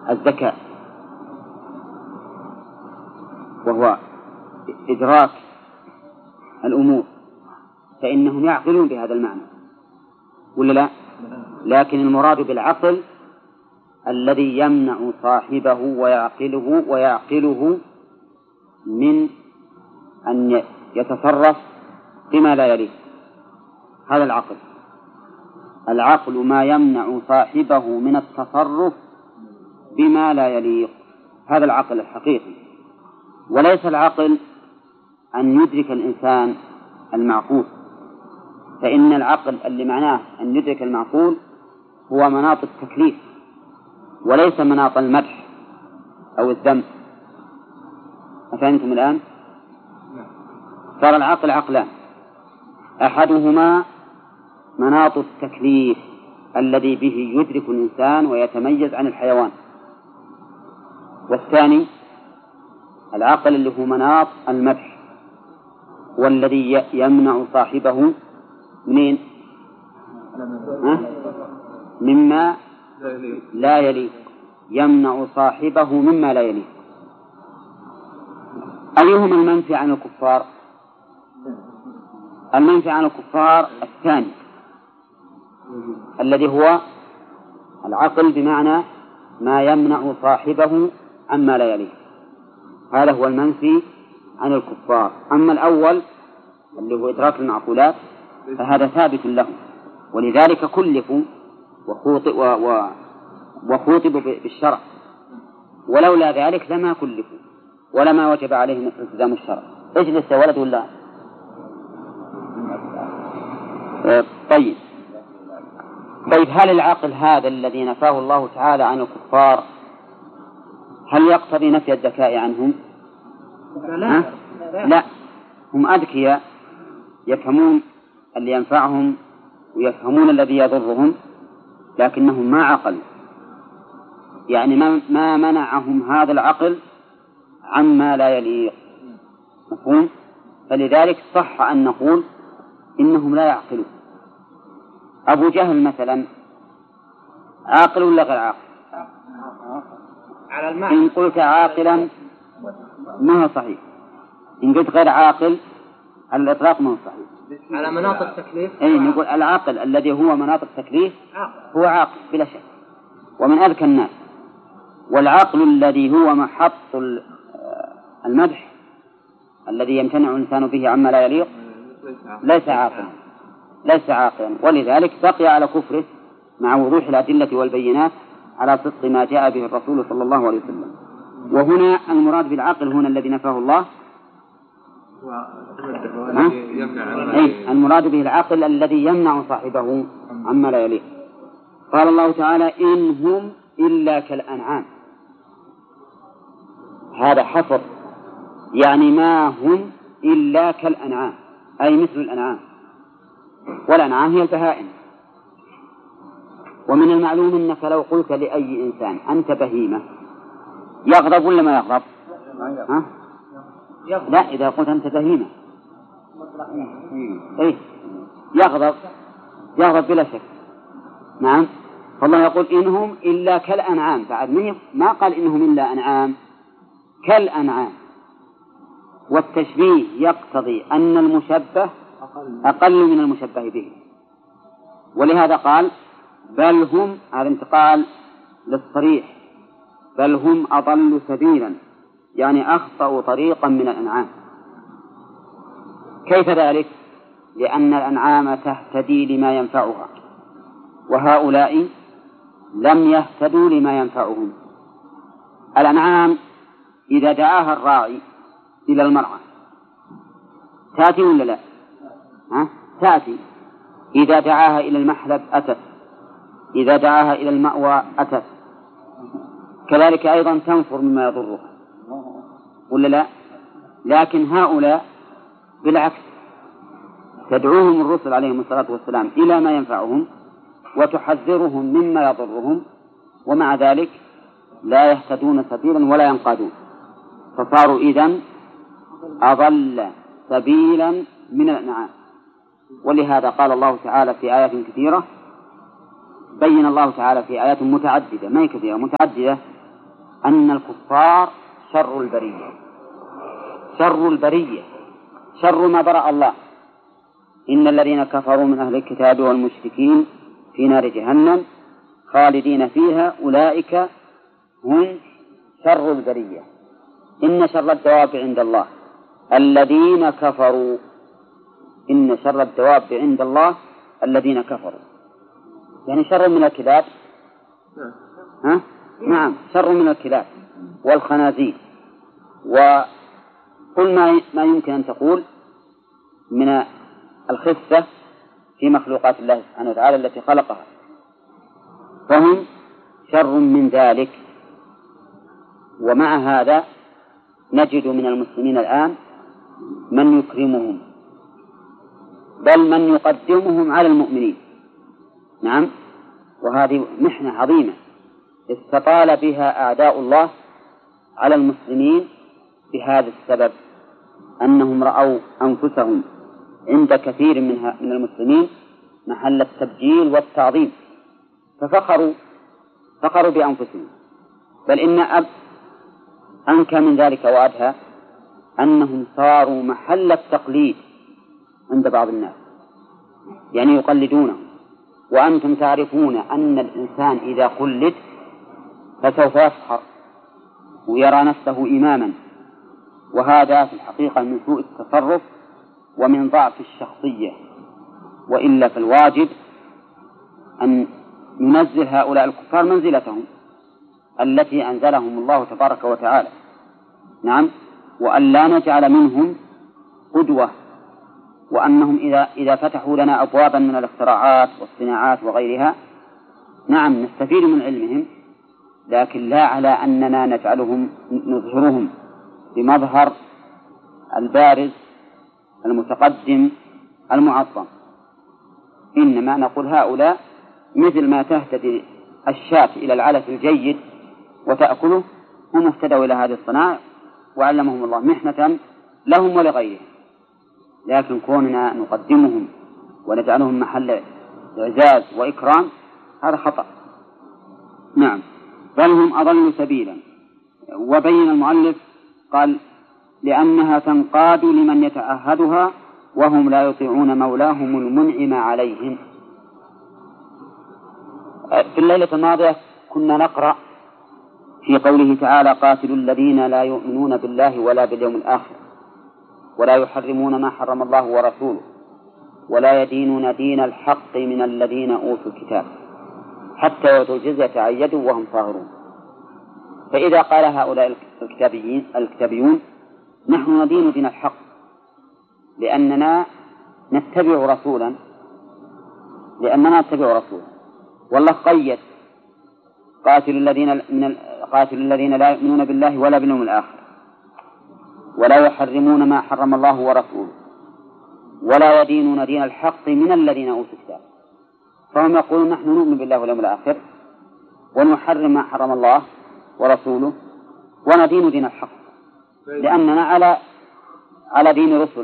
الذكاء، وهو إدراك الأمور، فإنهم يعقلون بهذا المعنى ولا لا؟ لكن المراد بالعقل الذي يمنع صاحبه ويعقله من أن يتصرف بما لا يليق. هذا العقل. العقل ما يمنع صاحبه من التصرف بما لا يليق، هذا العقل الحقيقي. وليس العقل أن يدرك الإنسان المعقول، فإن العقل اللي معناه أن يدرك المعقول هو مناط التكليف وليس مناط المدح أو الذم. أفهمتم الآن؟ صار العقل عقلان، أحدهما مناط التكليف الذي به يدرك الإنسان ويتميز عن الحيوان، والثاني العقل اللي هو مناط المدح والذي يمنع صاحبه منين؟ مما لا يليق، يمنع صاحبه مما لا يليق. أيهما المنفي عن الكفار؟ المنفي عن الكفار الثاني الذي هو العقل بمعنى ما يمنع صاحبه عما لا يليق، هذا هو المنفي عن الكفار. أما الأول اللي هو إدراك المعقولات فهذا ثابت له، ولذلك كلفوا وخوطبوا بالشرع، ولولا ذلك لما كلفوا ولما وجب عليهم التزام الشرع. اجلس يا ولد ولا طيب هل العقل هذا الذي نفاه الله تعالى عن الكفار هل يقتضي نفي الذكاء عنهم؟ لا، هم أذكياء يفهمون اللي ينفعهم ويفهمون الذي يضرهم، لكنهم ما عقلوا، يعني ما منعهم هذا العقل عما لا يليق. مفهوم؟ فلذلك صح أن نقول إنهم لا يعقلون. أبو جهل مثلا عاقل ولا غير عاقل؟ إن قلت عاقلا ما هو صحيح، إن قلت غير عاقل على الإطلاق ما هو صحيح. على مناط التكليف أي نقول العاقل الذي هو مناط التكليف هو عاقل بلا شك ومن أذكى الناس، والعقل الذي هو محط المدح الذي يمتنع الإنسان به عما لا يليق ليس عاقلا، ولذلك بقي على كفره مع وضوح الأدلة والبينات على صدق ما جاء به الرسول صلى الله عليه وسلم. وهنا المراد بالعقل هنا الذي نفاه الله المراد به العقل الذي يمنع صاحبه عما لا يليق. قال الله تعالى إن هم إلا كالأنعام، هذا حصر، يعني ما هم إلا كالأنعام أي مثل الأنعام، والأنعام هي البهائم. ومن المعلوم أنك لو قلت لأي إنسان أنت بهيمة يغضب ولا ما يغضب؟ لا، إذا قلت أنت بهيمة يغضب بلا شك. نعم، فالله يقول إنهم إلا كالأنعام، بعد ما قال إنهم إلا أنعام، كالأنعام، والتشبيه يقتضي أن المشبه أقل من المشبه به، ولهذا قال بل هم، هذا انتقال للصريح، بل هم أضل سبيلا، يعني أخطأوا طريقا من الأنعام. كيف ذلك؟ لأن الأنعام تهتدي لما ينفعها، وهؤلاء لم يهتدوا لما ينفعهم. الأنعام إذا دعاها الراعي إلى المرعى تأتي ولا لا؟ تأتي. إذا دعاها إلى المحلب أتت، إذا دعاها إلى المأوى أتت، كذلك أيضا تنفر مما يضرها ولا لا؟ لكن هؤلاء بالعكس، تدعوهم الرسل عليهم الصلاة والسلام إلى ما ينفعهم وتحذرهم مما يضرهم، ومع ذلك لا يهتدون سبيلا ولا ينقادون، فصاروا إذن أضل سبيلا من الأنعام. ولهذا قال الله تعالى في آيات كثيرة، بين الله تعالى في آيات متعددة ما هي كثيرة متعددة أن الكفار شر البرية، شر البرية، شر ما برأ الله. إن الذين كفروا من أهل الكتاب والمشركين في نار جهنم خالدين فيها أولئك هم شر البرية. إن شر الدواب عند الله الذين كفروا، إن شر الدواب عند الله الذين كفروا، يعني شر من الكلاب. نعم، شر من الكلاب والخنازير وكل ما يمكن أن تقول من الخسة في مخلوقات الله سبحانه وتعالى التي خلقها، فهم شر من ذلك. ومع هذا نجد من المسلمين الآن من يكرمهم، بل من يقدمهم على المؤمنين. نعم، وهذه محنة عظيمة استطال بها أعداء الله على المسلمين بهذا السبب، أنهم رأوا أنفسهم عند كثير من المسلمين محل التبجيل والتعظيم، ففخروا بأنفسهم. بل إن أنكى من ذلك وأدهى أنهم صاروا محل التقليد عند بعض الناس، يعني يقلدونه. وأنتم تعرفون أن الإنسان إذا قلد فسوف يفخر ويرى نفسه إماما، وهذا في الحقيقة من سوء التصرف ومن ضعف الشخصية. وإلا فالواجب أن ننزل هؤلاء الكفار منزلتهم التي أنزلهم الله تبارك وتعالى. نعم، وأن لا نجعل منهم قدوة، وأنهم إذا فتحوا لنا أبوابا من الاختراعات والصناعات وغيرها نعم نستفيد من علمهم، لكن لا على أننا نظهرهم بمظهر البارز المتقدم المعظم. إنما نقول هؤلاء مثل ما تهتدي الشاة إلى العلف الجيد وتأكله، هم اهتدوا إلى هذه الصناعة وعلمهم الله محنة لهم ولغيرهم. لكن كوننا نقدمهم ونجعلهم محل إعزاز وإكرام هذا خطأ. نعم، بل هم أضل سبيلا. وبين المؤلف قال لأنها تنقاد لمن يتعهدها وهم لا يطيعون مولاهم المنعم عليهم. في الليلة الماضية كنا نقرأ في قوله تعالى قاتلوا الذين لا يؤمنون بالله ولا باليوم الآخر ولا يحرمون ما حرم الله ورسوله ولا يدينون دين الحق من الذين أوتوا الكتاب حتى يعطوا الجزية عن يد وهم صاغرون. فإذا قال هؤلاء الكتابيون نحن ندين دين الحق لأننا نتبع رسولا، والله قيد قاتل الذين لا يؤمنون بالله ولا باليوم الآخر ولا يحرمون ما حرم الله ورسوله ولا يدينون دين الحق من الذين أوتوا الكتاب. فهم يقولون نحن نؤمن بالله واليوم الآخر ونحرم ما حرم الله ورسوله وندين دين الحق لأننا على دين رسل.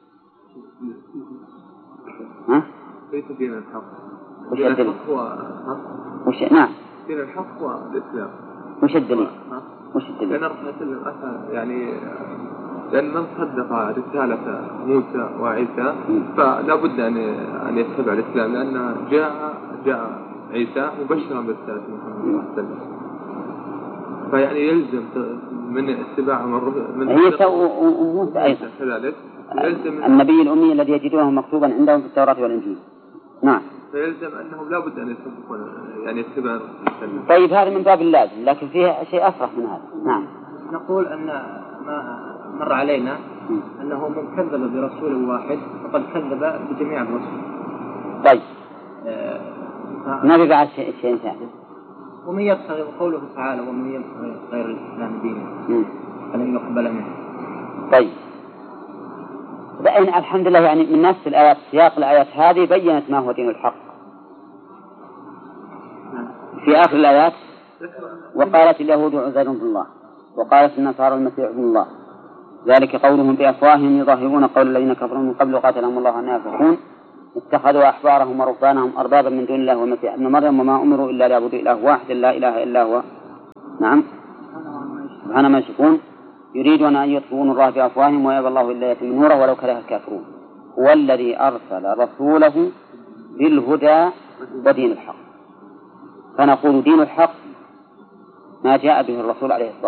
ليس دين الحق. دين الحق هو نعم دين الحق هو الإسلام. وش الدليل؟ لأن الرسول يعني لأن من صدق رسالة موسى وعيسى فلا بد أن يتبع الإسلام، لأن جاء عيسى مبشرا برسالة محمد صلى الله عليه وسلم، فيعني يلزم من اتباع من عيسى وموسى أيضا كذلك النبي الأمي الذي يجدونه مكتوبا عندهم في التوراة والإنجيل. نعم، فيلزم أنهم لا بد أن يصدقون يعني يتبعون الرسول. طيب هذا من باب اللازم، لكن فيها شيء أصرح من هذا. نعم، نقول أن ما مر علينا أنه من كذب برسول واحد فقد كذب بجميع الرسل. طيب نبي بعد شيء ثاني. ومن يبتغي قوله تعالى ومن يبتغي غير الإسلام دينا فلن يقبل منه. طيب الحمد لله، يعني من نفس الآيات سياق الآيات هذه بيّنت ما هو دين الحق. في آخر الآيات وقالت اليهود عزير بن الله وقالت النصارى المسيح ابن الله ذلك قولهم بأفواههم يظاهرون قول الذين كفروا من قبل قاتلهم الله أن يفقون اتخذوا أحبارهم ورهبانهم أربابا من دون الله والمسيح ابن مريم وما أمروا إلا ليعبدوا إله واحد لا إله إلا هو. نعم، سبحانه ما يشركون يريدون أن يطفئوا الله بأفواههم ويأبى الله إلا يتم نوره ولو كره الكافرون. هو الذي أرسل رسوله بالهدى ودين الحق. فنقول دين الحق ما جاء به الرسول عليه الصلاة والسلام